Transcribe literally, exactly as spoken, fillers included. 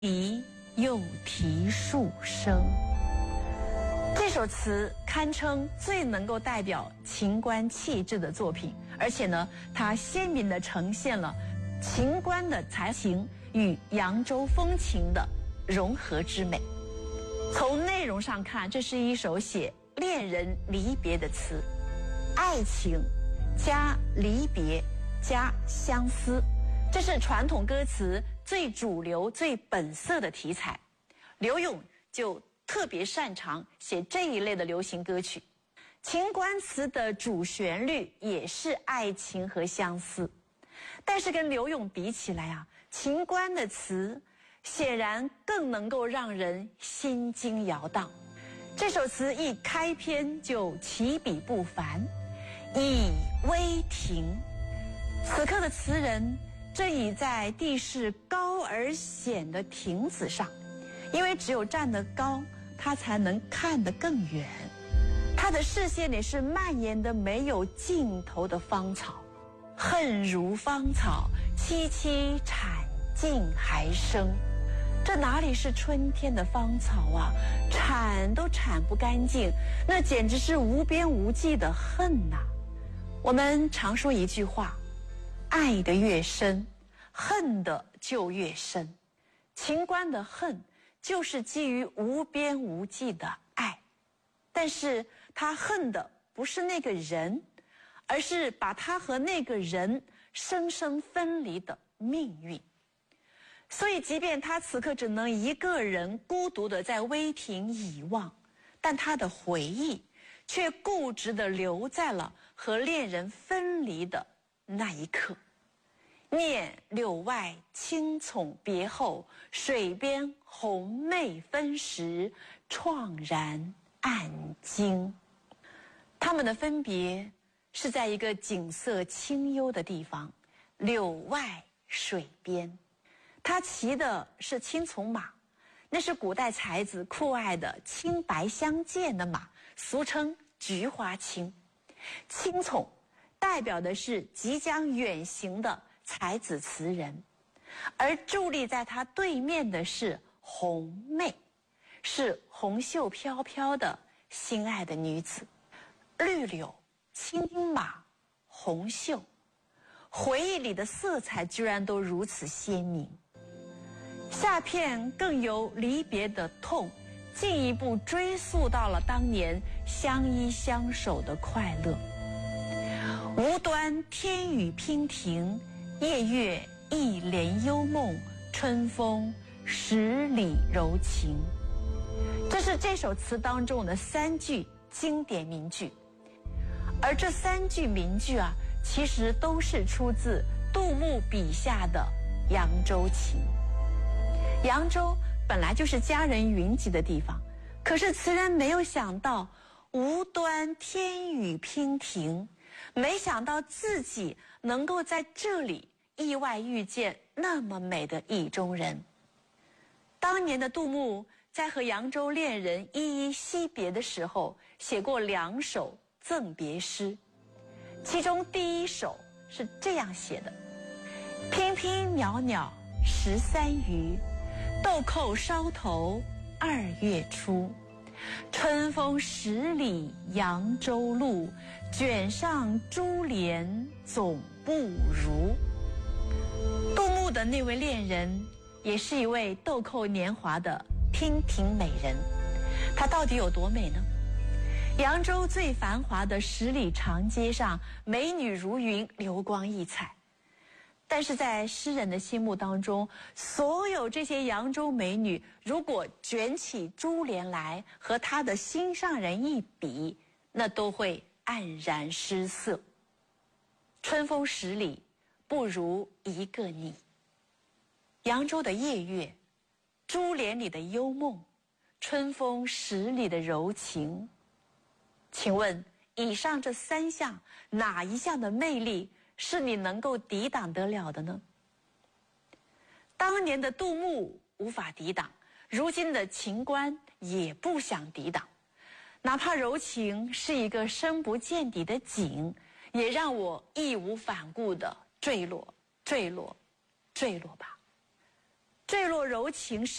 题又题树声。这首词堪称最能够代表秦观气质的作品，而且呢，它鲜明地呈现了秦观的才情与扬州风情的融合之美。从内容上看，这是一首写恋人离别的词，爱情加离别加相思，这是传统歌词最主流、最本色的题材。柳永就特别擅长写这一类的流行歌曲。秦观词的主旋律也是爱情和相思，但是跟柳永比起来啊，秦观的词显然更能够让人心惊摇荡。这首词一开篇就起笔不凡，以微亭。此刻的词人正倚在地势高而险的亭子上，因为只有站得高，他才能看得更远。他的视线里是蔓延的没有尽头的芳草，恨如芳草，萋萋产尽还生。这哪里是春天的芳草啊，铲都铲不干净，那简直是无边无际的恨呐、啊。我们常说一句话，爱得越深，恨得就越深。秦观的恨就是基于无边无际的爱，但是他恨的不是那个人，而是把他和那个人生生分离的命运。所以即便他此刻只能一个人孤独地在微亭倚望，但他的回忆却固执地留在了和恋人分离的那一刻。念柳外青丛别后，水边红梅分时，怆然暗惊。他们的分别是在一个景色清幽的地方，柳外水边。他骑的是青丛马，那是古代才子酷爱的青白相间的马，俗称菊花青。青丛代表的是即将远行的才子词人，而伫立在他对面的是红妹，是红袖飘飘的心爱的女子。绿柳、青马、红袖，回忆里的色彩居然都如此鲜明。下片更由离别的痛进一步追溯到了当年相依相守的快乐。无端天雨娉婷，夜月一帘幽梦，春风十里柔情。这是这首词当中的三句经典名句，而这三句名句啊，其实都是出自杜牧笔下的扬州情。扬州本来就是佳人云集的地方，可是词人没有想到无端天雨娉婷，没想到自己能够在这里意外遇见那么美的意中人。当年的杜牧在和扬州恋人依依惜别的时候，写过两首赠别诗，其中第一首是这样写的：娉娉袅袅十三余，豆蔻梢头二月初。春风十里扬州路，卷上珠帘总不如。杜牧的那位恋人也是一位豆蔻年华的娉婷美人，她到底有多美呢？扬州最繁华的十里长街上，美女如云，流光溢彩。但是在诗人的心目当中，所有这些扬州美女如果卷起珠帘来和他的心上人一比，那都会黯然失色。春风十里不如一个你。扬州的夜月，珠帘里的幽梦，春风十里的柔情。请问以上这三项，哪一项的魅力是你能够抵挡得了的呢？当年的杜牧无法抵挡，如今的秦观也不想抵挡。哪怕柔情是一个深不见底的井，也让我义无反顾地坠落坠落坠落吧。 坠落柔情。